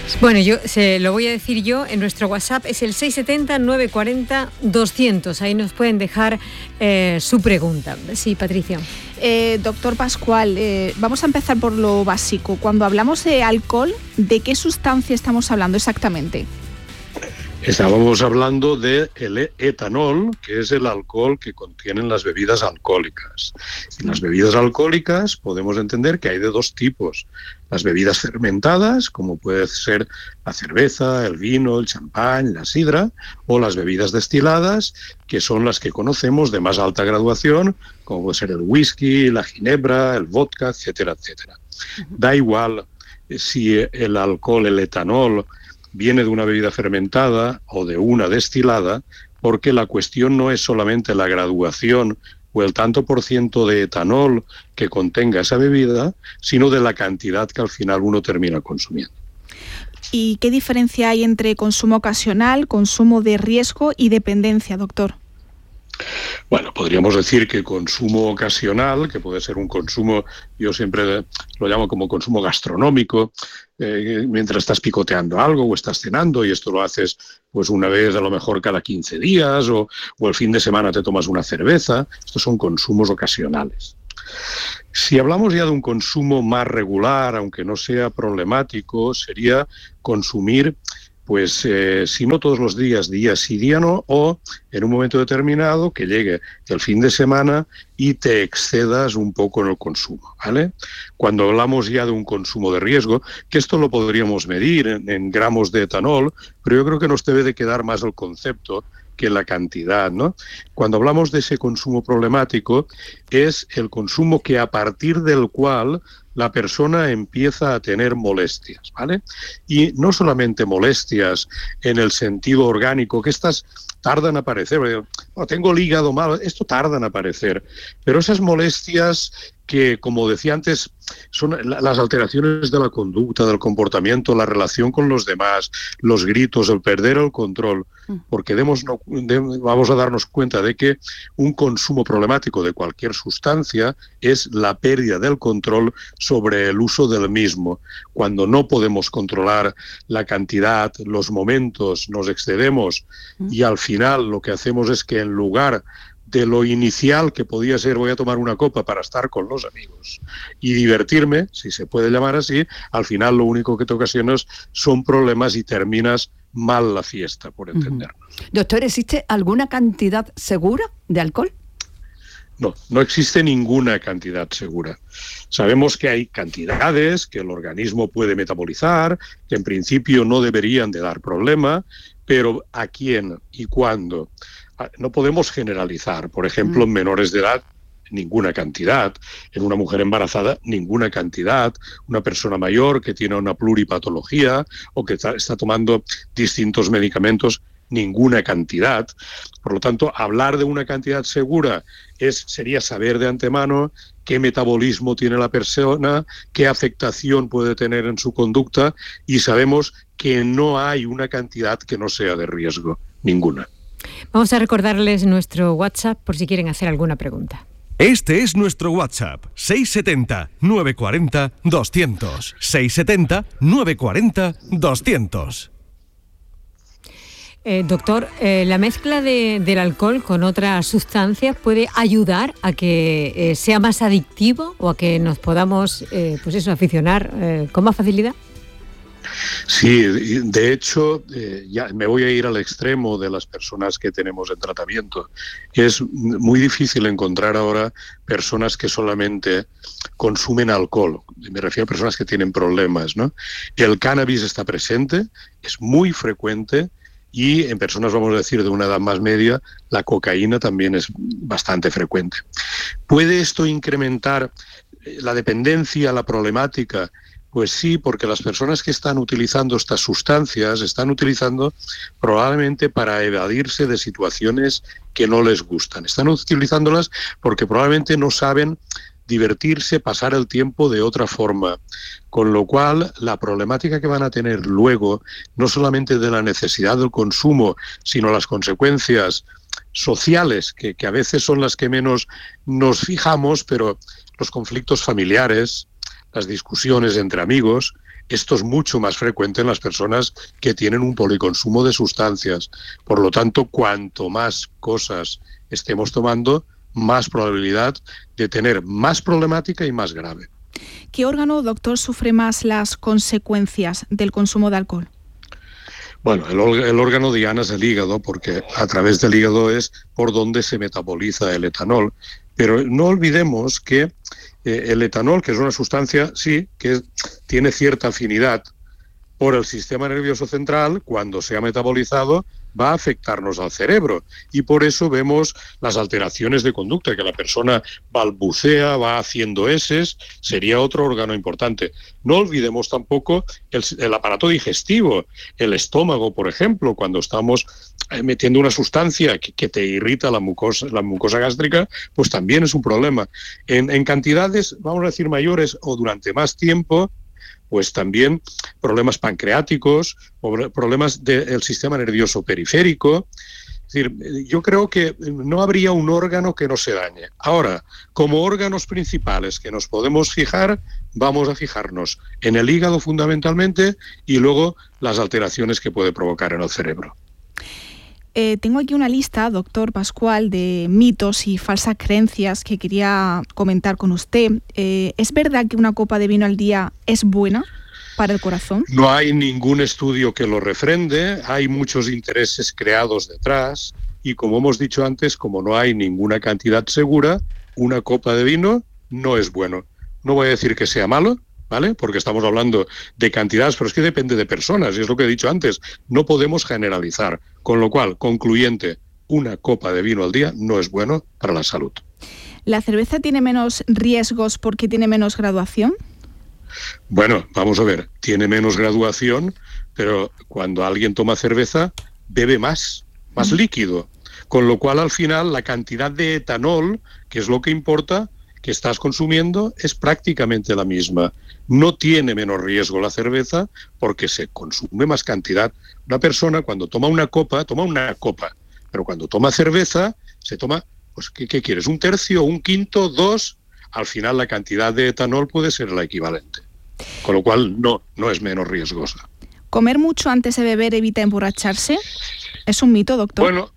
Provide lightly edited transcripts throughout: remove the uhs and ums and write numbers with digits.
Bueno, se lo voy a decir yo, en nuestro WhatsApp es el 670-940-200. Ahí nos pueden dejar su pregunta. Sí, Patricia. Doctor Pascual, vamos a empezar por lo básico. Cuando hablamos de alcohol, ¿de qué sustancia estamos hablando exactamente? Estábamos hablando del etanol, que es el alcohol que contienen las bebidas alcohólicas. En las bebidas alcohólicas podemos entender que hay de dos tipos. Las bebidas fermentadas, como puede ser la cerveza, el vino, el champán, la sidra, o las bebidas destiladas, que son las que conocemos de más alta graduación, como puede ser el whisky, la ginebra, el vodka, etcétera, etcétera. Da igual si el alcohol, el etanol, viene de una bebida fermentada o de una destilada, porque la cuestión no es solamente la graduación o el tanto por ciento de etanol que contenga esa bebida, sino de la cantidad que al final uno termina consumiendo. ¿Y qué diferencia hay entre consumo ocasional, consumo de riesgo y dependencia, doctor? Bueno, podríamos decir que consumo ocasional, que puede ser un consumo, yo siempre lo llamo como consumo gastronómico, mientras estás picoteando algo o estás cenando, y esto lo haces pues una vez a lo mejor cada 15 días o el fin de semana te tomas una cerveza. Estos son consumos ocasionales. Si hablamos ya de un consumo más regular, aunque no sea problemático, sería consumir pues si no todos los días, día sí, día no, o en un momento determinado que llegue el fin de semana y te excedas un poco en el consumo, ¿vale? Cuando hablamos ya de un consumo de riesgo, que esto lo podríamos medir en gramos de etanol, pero yo creo que nos debe de quedar más el concepto que la cantidad, ¿no? Cuando hablamos de ese consumo problemático, es el consumo que a partir del cual la persona empieza a tener molestias, ¿vale? Y no solamente molestias en el sentido orgánico, que estas tardan a aparecer. Tengo el hígado mal, esto tarda en aparecer, pero esas molestias que, como decía antes, son las alteraciones de la conducta, del comportamiento, la relación con los demás, los gritos, el perder el control, porque vamos a darnos cuenta de que un consumo problemático de cualquier sustancia es la pérdida del control sobre el uso del mismo. Cuando no podemos controlar la cantidad, los momentos, nos excedemos y al final lo que hacemos es que en lugar de lo inicial que podía ser voy a tomar una copa para estar con los amigos y divertirme, si se puede llamar así, al final lo único que te ocasionas son problemas y terminas mal la fiesta, por entendernos. Doctor, ¿existe alguna cantidad segura de alcohol? No existe ninguna cantidad segura. Sabemos que hay cantidades que el organismo puede metabolizar, que en principio no deberían de dar problema, pero ¿a quién y cuándo? No podemos generalizar. Por ejemplo, en menores de edad, ninguna cantidad. En una mujer embarazada, ninguna cantidad. Una persona mayor que tiene una pluripatología o que está tomando distintos medicamentos, ninguna cantidad. Por lo tanto, hablar de una cantidad segura sería saber de antemano qué metabolismo tiene la persona, qué afectación puede tener en su conducta, y sabemos que no hay una cantidad que no sea de riesgo, ninguna. Vamos a recordarles nuestro WhatsApp por si quieren hacer alguna pregunta. Este es nuestro WhatsApp, 670-940-200. 670-940-200. Doctor, ¿la mezcla del alcohol con otras sustancias puede ayudar a que sea más adictivo o a que nos podamos aficionar con más facilidad? Sí, de hecho, ya me voy a ir al extremo de las personas que tenemos en tratamiento. Es muy difícil encontrar ahora personas que solamente consumen alcohol. Me refiero a personas que tienen problemas, ¿no? El cannabis está presente, es muy frecuente, y en personas, vamos a decir, de una edad más media, la cocaína también es bastante frecuente. ¿Puede esto incrementar la dependencia, la problemática? Pues sí, porque las personas que están utilizando estas sustancias están utilizando probablemente para evadirse de situaciones que no les gustan. Están utilizándolas porque probablemente no saben divertirse, pasar el tiempo de otra forma. Con lo cual, la problemática que van a tener luego, no solamente de la necesidad del consumo, sino las consecuencias sociales, que a veces son las que menos nos fijamos, pero los conflictos familiares, las discusiones entre amigos, Esto es mucho más frecuente en las personas que tienen un policonsumo de sustancias. Por lo tanto, cuanto más cosas estemos tomando, más probabilidad de tener más problemática y más grave. ¿Qué órgano, doctor, sufre más las consecuencias del consumo de alcohol? Bueno, el órgano diana es el hígado, porque a través del hígado es por donde se metaboliza el etanol. Pero no olvidemos que el etanol, que es una sustancia, sí, que tiene cierta afinidad por el sistema nervioso central, cuando sea metabolizado, va a afectarnos al cerebro. Y por eso vemos las alteraciones de conducta, que la persona balbucea, va haciendo eses, sería otro órgano importante. No olvidemos tampoco el aparato digestivo, el estómago, por ejemplo, cuando estamos metiendo una sustancia que te irrita la mucosa gástrica, pues también es un problema. En cantidades, vamos a decir, mayores o durante más tiempo, pues también problemas pancreáticos, o problemas del sistema nervioso periférico. Es decir, yo creo que no habría un órgano que no se dañe. Ahora, como órganos principales que nos podemos fijar, vamos a fijarnos en el hígado fundamentalmente y luego las alteraciones que puede provocar en el cerebro. Tengo aquí una lista, doctor Pascual, de mitos y falsas creencias que quería comentar con usted. ¿Es verdad que una copa de vino al día es buena para el corazón? No hay ningún estudio que lo refrende, hay muchos intereses creados detrás y, como hemos dicho antes, como no hay ninguna cantidad segura, una copa de vino no es bueno. No voy a decir que sea malo, ¿vale? Porque estamos hablando de cantidades, pero es que depende de personas, y es lo que he dicho antes, no podemos generalizar. Con lo cual, concluyente, una copa de vino al día no es bueno para la salud. ¿La cerveza tiene menos riesgos porque tiene menos graduación? Bueno, vamos a ver, tiene menos graduación, pero cuando alguien toma cerveza, bebe más líquido. Con lo cual, al final, la cantidad de etanol, que es lo que importa, que estás consumiendo, es prácticamente la misma. No tiene menos riesgo la cerveza porque se consume más cantidad. Una persona cuando toma una copa, pero cuando toma cerveza, se toma, pues ¿qué quieres? ¿Un tercio, un quinto, dos? Al final la cantidad de etanol puede ser la equivalente. Con lo cual no es menos riesgosa. ¿Comer mucho antes de beber evita emborracharse? ¿Es un mito, doctor? Bueno,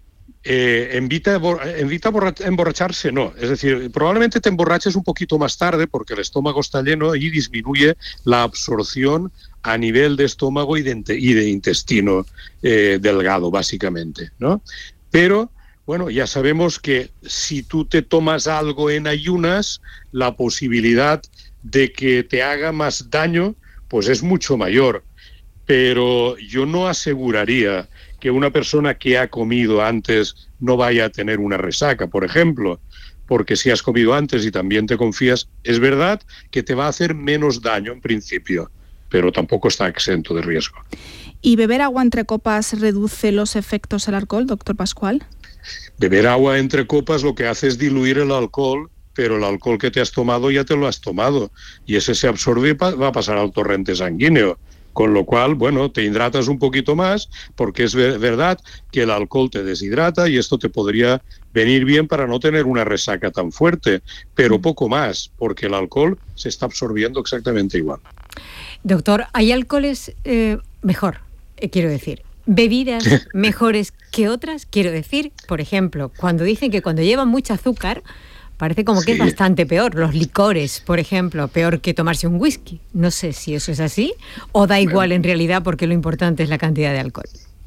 evita emborracharse, no. Es decir, probablemente te emborraches un poquito más tarde porque el estómago está lleno y disminuye la absorción a nivel de estómago y de intestino delgado, básicamente, ¿no? Pero, bueno, ya sabemos que si tú te tomas algo en ayunas, la posibilidad de que te haga más daño, pues es mucho mayor. Pero yo no aseguraría que una persona que ha comido antes no vaya a tener una resaca, por ejemplo, porque si has comido antes y también te confías, es verdad que te va a hacer menos daño en principio, pero tampoco está exento de riesgo. ¿Y beber agua entre copas reduce los efectos del alcohol, doctor Pascual? Beber agua entre copas lo que hace es diluir el alcohol, pero el alcohol que te has tomado ya te lo has tomado, y ese se absorbe y va a pasar al torrente sanguíneo. Con lo cual, bueno, te hidratas un poquito más porque es verdad que el alcohol te deshidrata y esto te podría venir bien para no tener una resaca tan fuerte, pero poco más, porque el alcohol se está absorbiendo exactamente igual. Doctor, ¿hay alcoholes quiero decir, bebidas mejores que otras? Quiero decir, por ejemplo, cuando dicen que cuando llevan mucho azúcar, parece como que es bastante peor. Los licores, por ejemplo, peor que tomarse un whisky. No sé si eso es así o da igual en realidad porque lo importante es la cantidad de alcohol.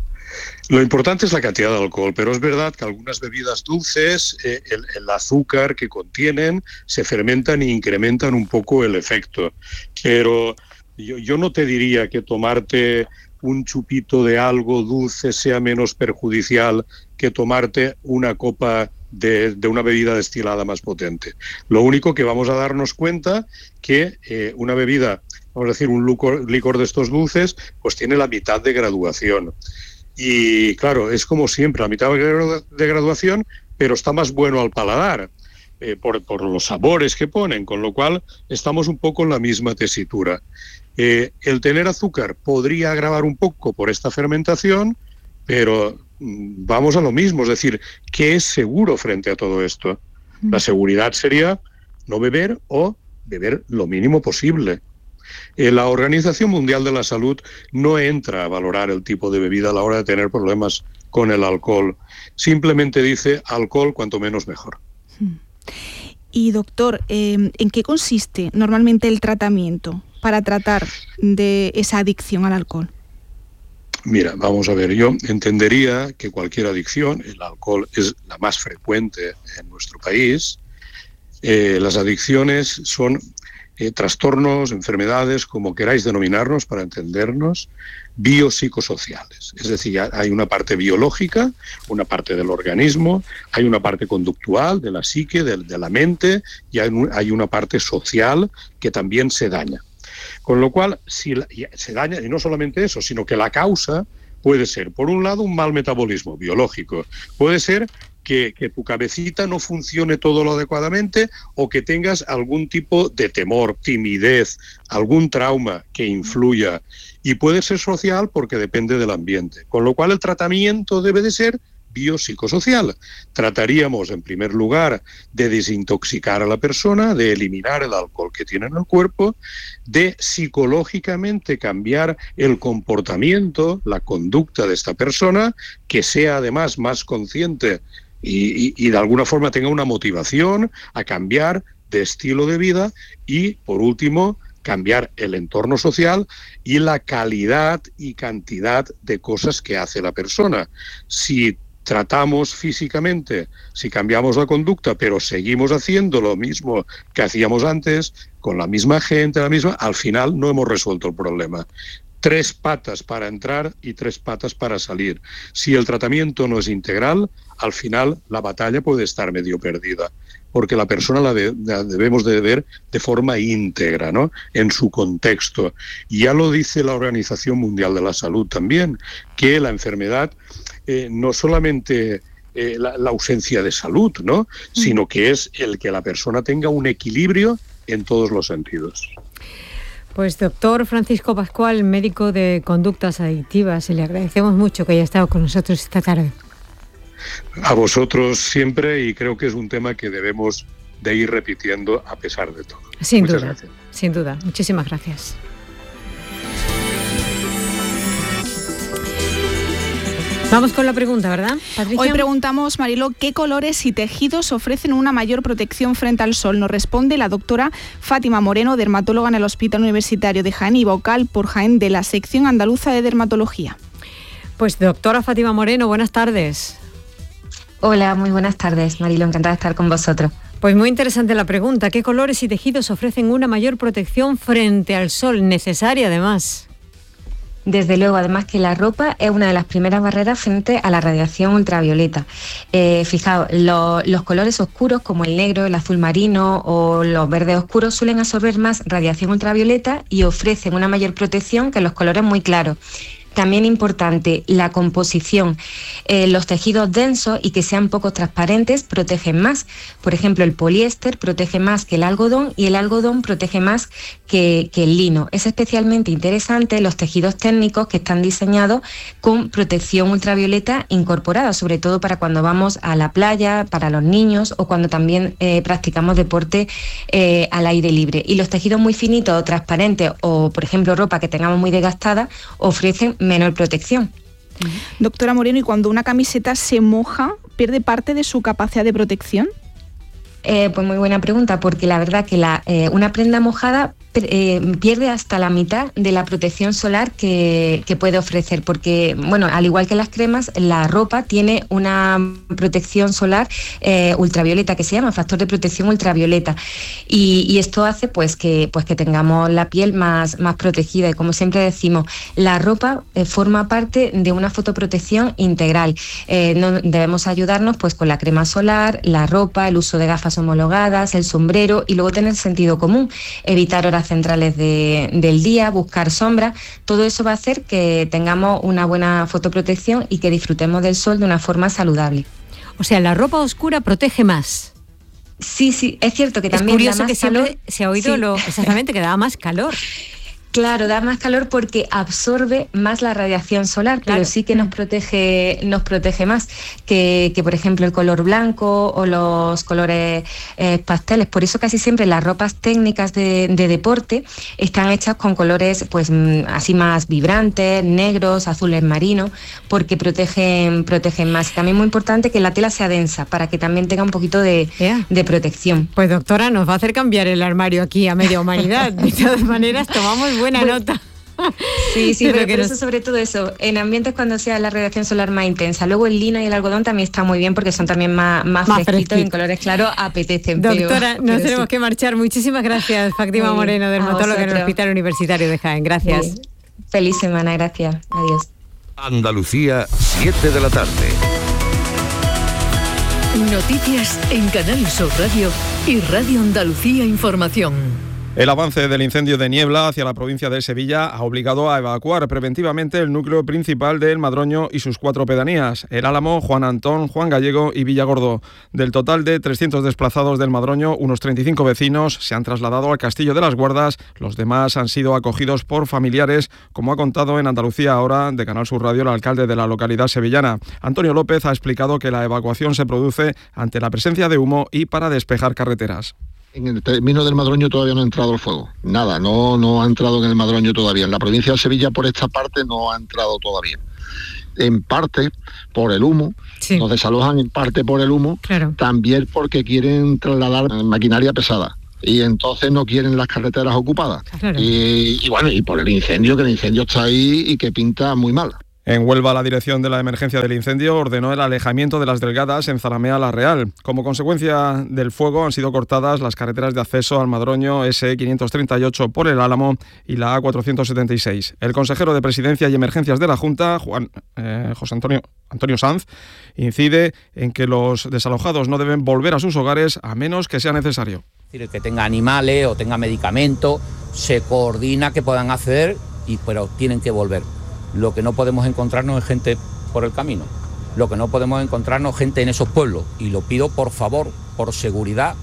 Lo importante es la cantidad de alcohol, pero es verdad que algunas bebidas dulces, el azúcar que contienen, se fermentan e incrementan un poco el efecto. Pero yo no te diría que tomarte un chupito de algo dulce sea menos perjudicial que tomarte una copa de una bebida destilada más potente. Lo único que vamos a darnos cuenta que una bebida, vamos a decir un licor de estos dulces, pues tiene la mitad de graduación. Y claro, es como siempre, la mitad de graduación, pero está más bueno al paladar, por los sabores que ponen, con lo cual estamos un poco en la misma tesitura. El tener azúcar podría agravar un poco por esta fermentación, pero vamos a lo mismo, es decir, ¿qué es seguro frente a todo esto? La seguridad sería no beber o beber lo mínimo posible. La Organización Mundial de la Salud no entra a valorar el tipo de bebida a la hora de tener problemas con el alcohol. Simplemente dice alcohol cuanto menos mejor. Y doctor, ¿en qué consiste normalmente el tratamiento para tratar de esa adicción al alcohol? Mira, vamos a ver, yo entendería que cualquier adicción, el alcohol es la más frecuente en nuestro país. Las adicciones son trastornos, enfermedades, como queráis denominarnos para entendernos, biopsicosociales. Es decir, hay una parte biológica, una parte del organismo, hay una parte conductual de la psique, de la mente, y hay una parte social que también se daña. Con lo cual, si se daña, y no solamente eso, sino que la causa puede ser, por un lado, un mal metabolismo biológico, puede ser que tu cabecita no funcione todo lo adecuadamente o que tengas algún tipo de temor, timidez, algún trauma que influya. Y puede ser social porque depende del ambiente. Con lo cual el tratamiento debe de ser biopsicosocial. Trataríamos, en primer lugar, de desintoxicar a la persona, de eliminar el alcohol que tiene en el cuerpo, de psicológicamente cambiar el comportamiento, la conducta de esta persona, que sea además más consciente y de alguna forma tenga una motivación a cambiar de estilo de vida y, por último, cambiar el entorno social y la calidad y cantidad de cosas que hace la persona. Si tratamos físicamente, si cambiamos la conducta, pero seguimos haciendo lo mismo que hacíamos antes, con la misma gente, al final no hemos resuelto el problema. 3 patas para entrar y 3 patas para salir. Si el tratamiento no es integral, al final la batalla puede estar medio perdida, porque la persona la debemos de ver de forma íntegra, ¿no?, en su contexto. Y ya lo dice la Organización Mundial de la Salud también, que la enfermedad no solamente la ausencia de salud, ¿no?, sino que es el que la persona tenga un equilibrio en todos los sentidos. Pues doctor Francisco Pascual, médico de conductas adictivas, le agradecemos mucho que haya estado con nosotros esta tarde. A vosotros siempre, y creo que es un tema que debemos de ir repitiendo a pesar de todo. Muchas gracias. Sin duda. Muchísimas gracias. Vamos con la pregunta, ¿verdad, Patricia? Hoy preguntamos, Mariló, ¿qué colores y tejidos ofrecen una mayor protección frente al sol? Nos responde la doctora Fátima Moreno, dermatóloga en el Hospital Universitario de Jaén y vocal por Jaén de la sección andaluza de dermatología. Pues doctora Fátima Moreno, buenas tardes. Hola, muy buenas tardes, Mariló, encantada de estar con vosotros. Pues muy interesante la pregunta. ¿Qué colores y tejidos ofrecen una mayor protección frente al sol? Necesaria, además. Desde luego, además que la ropa es una de las primeras barreras frente a la radiación ultravioleta. Fijaos, los colores oscuros como el negro, el azul marino o los verdes oscuros suelen absorber más radiación ultravioleta y ofrecen una mayor protección que los colores muy claros. También importante, la composición. Los tejidos densos y que sean poco transparentes protegen más. Por ejemplo, el poliéster protege más que el algodón y el algodón protege más que el lino. Es especialmente interesante los tejidos técnicos que están diseñados con protección ultravioleta incorporada, sobre todo para cuando vamos a la playa, para los niños o cuando también practicamos deporte al aire libre. Y los tejidos muy finitos o transparentes o, por ejemplo, ropa que tengamos muy desgastada, ofrecen menor protección. Doctora Moreno, ¿y cuando una camiseta se moja, pierde parte de su capacidad de protección? Pues muy buena pregunta, porque la verdad que una prenda mojada pierde hasta la mitad de la protección solar que puede ofrecer, porque, bueno, al igual que las cremas, la ropa tiene una protección solar ultravioleta que se llama factor de protección ultravioleta, y esto hace pues que tengamos la piel más protegida. Y como siempre decimos, la ropa forma parte de una fotoprotección integral. No debemos ayudarnos pues con la crema solar, la ropa, el uso de gafas homologadas, el sombrero, y luego tener sentido común, evitar horas centrales del día, buscar sombra. Todo eso va a hacer que tengamos una buena fotoprotección y que disfrutemos del sol de una forma saludable. O sea, la ropa oscura protege más. Sí, es cierto que también es curioso da más que siempre calor. Se ha oído exactamente que daba más calor. Claro, da más calor porque absorbe más la radiación solar, claro. Pero sí que nos protege más que por ejemplo el color blanco o los colores pasteles. Por eso casi siempre las ropas técnicas de deporte están hechas con colores pues así más vibrantes, negros, azules marinos, porque protegen más. También muy importante que la tela sea densa para que también tenga un poquito de protección. Pues doctora, nos va a hacer cambiar el armario aquí a media humanidad. De todas maneras, tomamos buena nota. Sí, pero eso, sobre todo eso, en ambientes cuando sea la radiación solar más intensa. Luego el lino y el algodón también está muy bien porque son también más fresquitos y en colores claros apetecen. Doctora, nos tenemos que marchar. Muchísimas gracias, Fátima Moreno, dermatóloga en el Hospital Universitario de Jaén. Gracias. Bien. Feliz semana, gracias. Adiós. Andalucía, 7 de la tarde. Noticias en Canal Sur Radio y Radio Andalucía Información. El avance del incendio de Niebla hacia la provincia de Sevilla ha obligado a evacuar preventivamente el núcleo principal del Madroño y sus 4 pedanías, El Álamo, Juan Antón, Juan Gallego y Villagordo. Del total de 300 desplazados del Madroño, unos 35 vecinos se han trasladado al Castillo de las Guardas. Los demás han sido acogidos por familiares, como ha contado en Andalucía Ahora de Canal Sur Radio el alcalde de la localidad sevillana. Antonio López ha explicado que la evacuación se produce ante la presencia de humo y para despejar carreteras. En el término del Madroño todavía no ha entrado el fuego. Nada, no ha entrado en el Madroño todavía. En la provincia de Sevilla por esta parte no ha entrado todavía. En parte por el humo, sí. Nos desalojan en parte por el humo, claro. También porque quieren trasladar maquinaria pesada. Y entonces no quieren las carreteras ocupadas. Claro. Y bueno, y por el incendio, que el incendio está ahí y que pinta muy mal. En Huelva, la Dirección de la Emergencia del Incendio ordenó el alejamiento de las delgadas en Zalamea La Real. Como consecuencia del fuego han sido cortadas las carreteras de acceso al Madroño S538 por El Álamo y la A476. El consejero de Presidencia y Emergencias de la Junta, José Antonio Sanz, incide en que los desalojados no deben volver a sus hogares a menos que sea necesario. Es decir, el que tenga animales o tenga medicamentos, se coordina que puedan acceder, pero tienen que volver. Lo que no podemos encontrarnos es gente por el camino. Lo que no podemos encontrarnos es gente en esos pueblos. Y lo pido, por favor, por seguridad,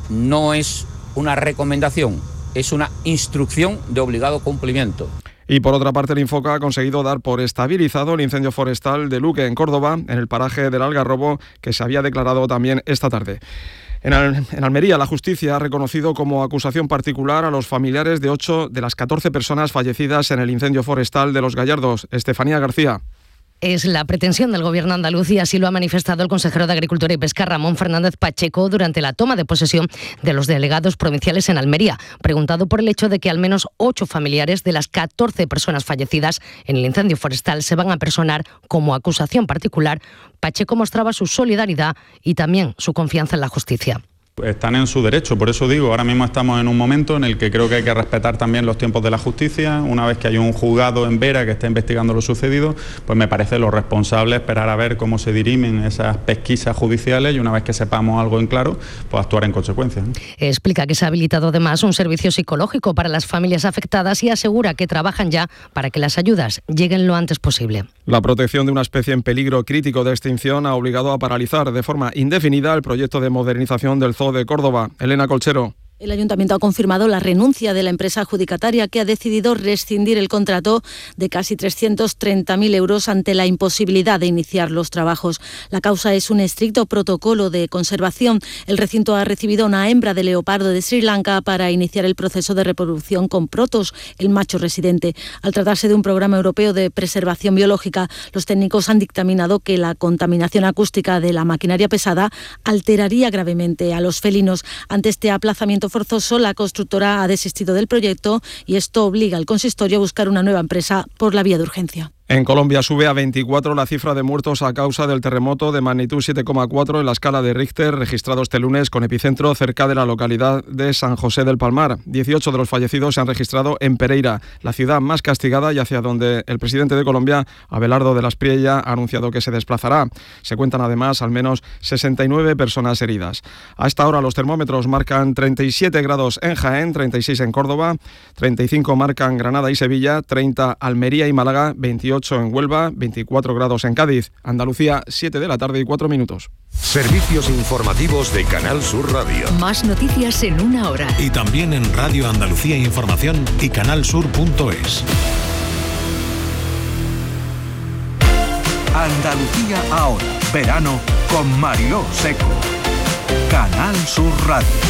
no es una recomendación, es una instrucción de obligado cumplimiento. Y por otra parte, el Infoca ha conseguido dar por estabilizado el incendio forestal de Luque, en Córdoba, en el paraje del Algarrobo, que se había declarado también esta tarde. En Almería, la justicia ha reconocido como acusación particular a los familiares de 8 de las 14 personas fallecidas en el incendio forestal de Los Gallardos. Estefanía García. Es la pretensión del Gobierno andaluz y así lo ha manifestado el consejero de Agricultura y Pesca, Ramón Fernández Pacheco, durante la toma de posesión de los delegados provinciales en Almería. Preguntado por el hecho de que al menos 8 familiares de las 14 personas fallecidas en el incendio forestal se van a personar como acusación particular, Pacheco mostraba su solidaridad y también su confianza en la justicia. Están en su derecho, por eso digo, ahora mismo estamos en un momento en el que creo que hay que respetar también los tiempos de la justicia. Una vez que hay un juzgado en Vera que está investigando lo sucedido, pues me parece lo responsable esperar a ver cómo se dirimen esas pesquisas judiciales y una vez que sepamos algo en claro, pues actuar en consecuencia. Explica que se ha habilitado además un servicio psicológico para las familias afectadas y asegura que trabajan ya para que las ayudas lleguen lo antes posible. La protección de una especie en peligro crítico de extinción ha obligado a paralizar de forma indefinida el proyecto de modernización del Zoo de Córdoba. Elena Colchero. El Ayuntamiento ha confirmado la renuncia de la empresa adjudicataria que ha decidido rescindir el contrato de casi 330.000 euros ante la imposibilidad de iniciar los trabajos. La causa es un estricto protocolo de conservación. El recinto ha recibido una hembra de leopardo de Sri Lanka para iniciar el proceso de reproducción con Protos, el macho residente. Al tratarse de un programa europeo de preservación biológica, los técnicos han dictaminado que la contaminación acústica de la maquinaria pesada alteraría gravemente a los felinos. Ante este aplazamiento forzoso, la constructora ha desistido del proyecto y esto obliga al consistorio a buscar una nueva empresa por la vía de urgencia. En Colombia sube a 24 la cifra de muertos a causa del terremoto de magnitud 7,4 en la escala de Richter, registrado este lunes con epicentro cerca de la localidad de San José del Palmar. 18 de los fallecidos se han registrado en Pereira, la ciudad más castigada y hacia donde el presidente de Colombia, Abelardo de la Espriella, ha anunciado que se desplazará. Se cuentan además al menos 69 personas heridas. A esta hora los termómetros marcan 37 grados en Jaén, 36 en Córdoba, 35 marcan Granada y Sevilla, 30 Almería y Málaga, 28 18 en Huelva, 24 grados en Cádiz. Andalucía, 7 de la tarde y 4 minutos. Servicios informativos de Canal Sur Radio. Más noticias en una hora. Y también en Radio Andalucía Información y canalsur.es. Andalucía ahora. Verano con Mariló Seco. Canal Sur Radio.